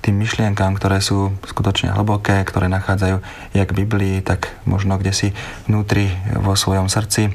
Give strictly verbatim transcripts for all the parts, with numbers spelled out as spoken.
tým myšlienkám, ktoré sú skutočne hlboké, ktoré nachádzajú jak v Biblii, tak možno kdesi vnútri vo svojom srdci.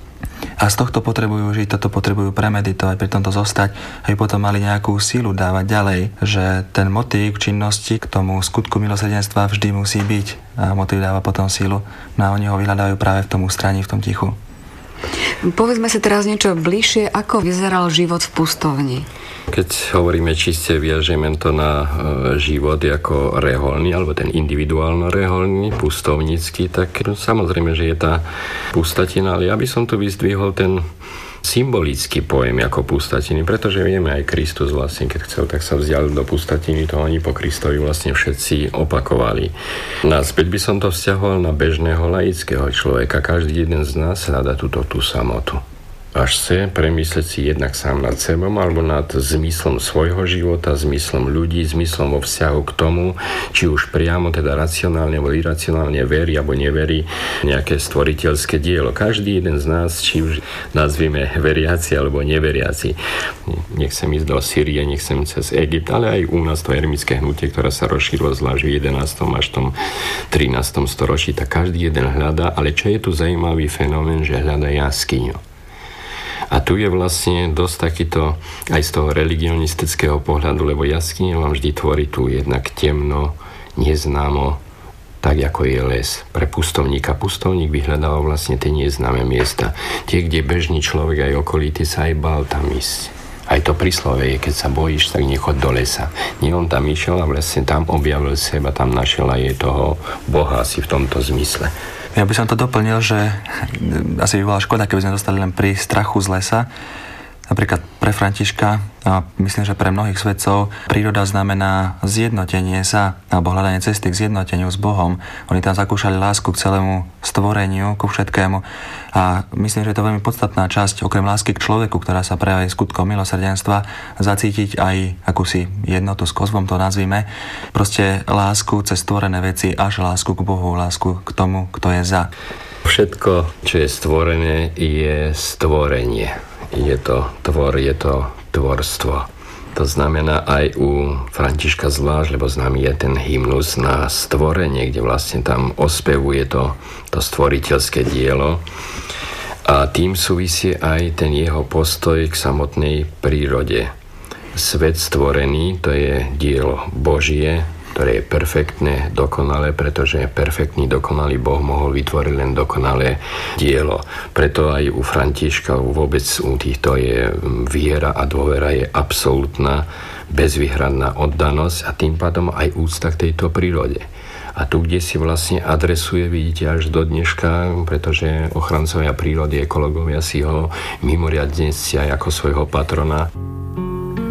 A z tohto potrebujú žiť, toto potrebujú premeditovať, pri tomto zostať, aby potom mali nejakú sílu dávať ďalej, že ten motív k činnosti, k tomu skutku milosrdenstva vždy musí byť a motív dáva potom sílu. No a oni ho vyhľadávajú práve v tom ústraní, v tom tichu. Povedzme si teraz niečo bližšie, ako vyzeral život v pustovni. Keď hovoríme čiste, viažeme to na život ako reholný, alebo ten individuálno-reholný, pustovnícky, tak samozrejme, že je tá pustatina, ale ja by som tu vyzdvihol ten symbolický pojem ako pustatiny, pretože vieme, aj Kristus vlastne, keď chcel, tak sa vzdialil do pustatiny, to oni po Kristovi vlastne všetci opakovali. Naspäť by som to vzťahoval na bežného laického človeka. Každý jeden z nás hľadá túto tú samotu. Až chce premyslieť si jednak sám nad sebou alebo nad zmyslom svojho života, zmyslom ľudí, zmyslom vo vzťahu k tomu, či už priamo, teda racionálne alebo iracionálne verí alebo neverí nejaké stvoriteľské dielo. Každý jeden z nás, či už nazvieme veriaci alebo neveriaci, nechcem ísť do Sýrie, nechcem cez Egypt, ale aj u nás to eremické hnutie, ktoré sa rozšírilo zvlášť v jedenástom až tom trinástom storočí, tak každý jeden hľadá, ale čo je tu zaujímavý fenomén, že hľadá jaskyňu. A tu je vlastne dosť takýto aj z toho religionistického pohľadu, lebo jaskyňa vám vždy tvorí tu jednak temno, neznámo, tak ako je les. Pre pustovníka pustovník vyhľadával vlastne tie neznáme miesta. Tie, kde bežný človek aj okolitý sa aj bál tam ísť. Aj to príslove je, keď sa bojíš, tak nechoď do lesa. Nie, on tam išiel a vlastne tam objavil seba, tam našiel aj toho Boha asi v tomto zmysle. Ja by som to doplnil, že asi by bola škoda, keby sme dostali len pri strachu z lesa. Napríklad pre Františka, a myslím, že pre mnohých svetcov, príroda znamená zjednotenie sa, alebo hľadanie cesty k zjednoteniu s Bohom. Oni tam zakúšali lásku k celému stvoreniu, ku všetkému. A myslím, že je to veľmi podstatná časť, okrem lásky k človeku, ktorá sa prejaví skutkom milosrdenstva, zacítiť aj akúsi jednotu s kozmom, to nazvime. Proste lásku cez stvorené veci, až lásku k Bohu, lásku k tomu, kto je za. Všetko, čo je stvorené, je stvorenie. Je to tvor, je to tvorstvo. To znamená aj u Františka zvlášť, lebo známy je ten hymnus na stvorenie, kde vlastne tam ospevuje to, to stvoriteľské dielo. A tým súvisí aj ten jeho postoj k samotnej prírode. Svet stvorený, to je dielo Božie, ktoré je perfektné, dokonalé, pretože perfektný, dokonalý Boh mohol vytvoriť len dokonalé dielo. Preto aj u Františka vôbec u týchto je viera a dôvera je absolútna, bezvýhradná oddanosť a tým pádom aj úcta k tejto prírode. A tu, kde si vlastne adresuje, vidíte až do dneška, pretože ochrancovia prírody, ekológovia si ho mimoriadne ctia ako svojho patrona.